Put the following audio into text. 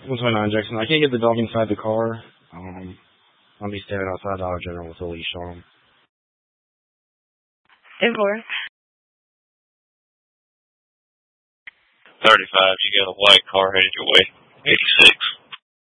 129 Jackson. I can't get the dog inside the car. I'll be standing outside Dollar General with a leash on him. 10-4. 35, you got a white car headed your way. 86.